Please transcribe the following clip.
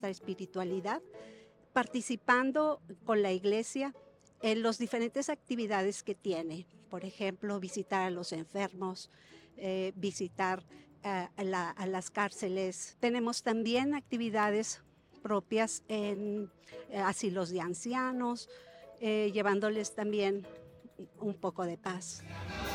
nuestra espiritualidad, participando con la iglesia en las diferentes actividades que tiene. Por ejemplo, visitar a los enfermos, visitar a las cárceles. Tenemos también actividades propias en asilos de ancianos, llevándoles también un poco de paz.